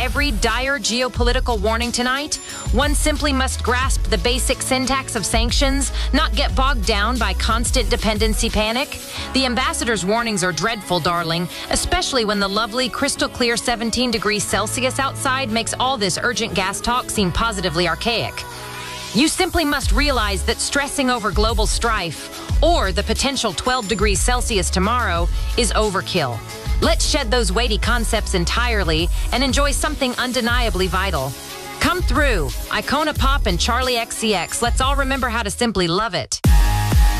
every dire geopolitical warning tonight, one simply must grasp the basic syntax of sanctions, not get bogged down by constant dependency panic. The ambassador's warnings are dreadful, darling, especially when the lovely crystal clear 17 degrees Celsius outside makes all this urgent gas talk seem positively archaic. You simply must realize that stressing over global strife or the potential 12 degrees Celsius tomorrow is overkill. Let's shed those weighty concepts entirely and enjoy something undeniably vital. Come through, Icona Pop and Charlie XCX. Let's all remember how to simply love it.